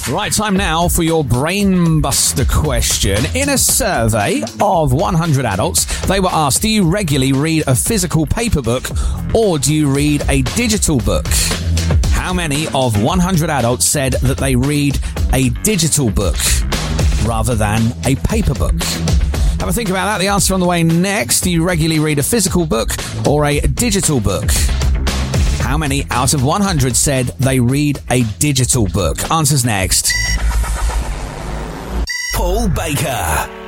Right, time now for your Brainbuster question. In a survey of 100 adults, they were asked, do you regularly read a physical paper book or do you read a digital book? How many of 100 adults said that they read a digital book rather than a paper book? Have a think about that. The answer on the way next. Do you regularly read a physical book or a digital book? How many out of 100 said they read a digital book? Answers next. Paul Baker.